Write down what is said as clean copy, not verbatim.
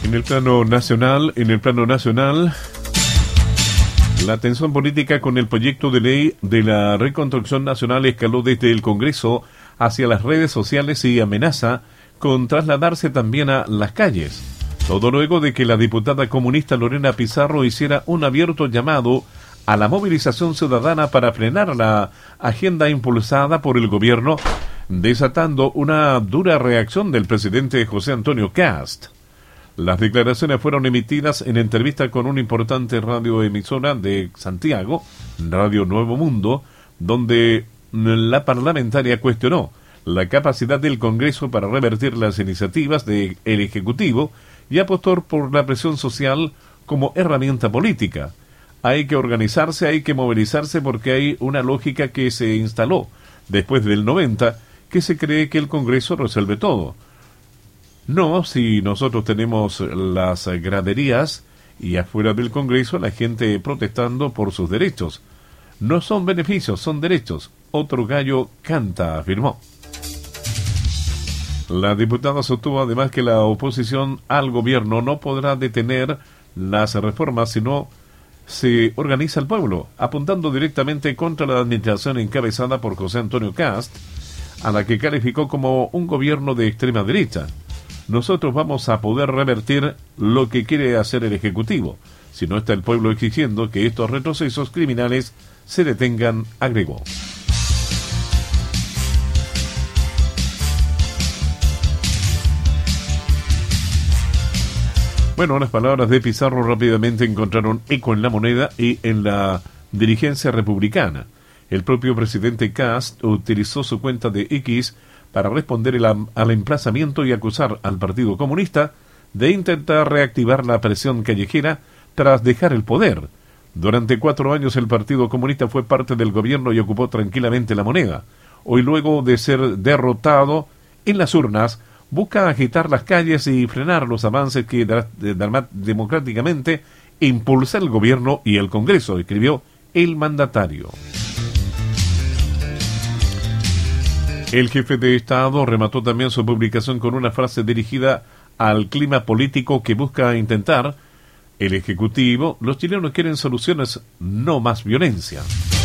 En el plano nacional, la tensión política con el proyecto de ley de la reconstrucción nacional escaló desde el Congreso hacia las redes sociales y amenaza con trasladarse también a las calles. Todo luego de que la diputada comunista Lorena Pizarro hiciera un abierto llamado a la movilización ciudadana para frenar la agenda impulsada por el gobierno, desatando una dura reacción del presidente José Antonio Kast. Las declaraciones fueron emitidas en entrevista con una importante radioemisora de Santiago, Radio Nuevo Mundo, donde la parlamentaria cuestionó la capacidad del Congreso para revertir las iniciativas del Ejecutivo y apostó por la presión social como herramienta política. Hay que organizarse, hay que movilizarse porque hay una lógica que se instaló después del 90, que se cree que el Congreso resuelve todo. No, si nosotros tenemos las graderías y afuera del Congreso la gente protestando por sus derechos. No son beneficios, son derechos. Otro gallo canta, afirmó. La diputada sostuvo además que la oposición al gobierno no podrá detener las reformas si no se organiza el pueblo, apuntando directamente contra la administración encabezada por José Antonio Kast, a la que calificó como un gobierno de extrema derecha. Nosotros vamos a poder revertir lo que quiere hacer el Ejecutivo, si no está el pueblo exigiendo que estos retrocesos criminales se detengan, agregó. Bueno, las palabras de Pizarro rápidamente encontraron eco en La Moneda y en la dirigencia republicana. El propio presidente Kast utilizó su cuenta de X para responder al emplazamiento y acusar al Partido Comunista de intentar reactivar la presión callejera tras dejar el poder. Durante 4 años el Partido Comunista fue parte del gobierno y ocupó tranquilamente La Moneda. Hoy, luego de ser derrotado en las urnas, busca agitar las calles y frenar los avances que democráticamente impulsa el gobierno y el Congreso, escribió el mandatario. El jefe de Estado remató también su publicación con una frase dirigida al clima político que busca intentar el Ejecutivo. Los chilenos quieren soluciones, no más violencia.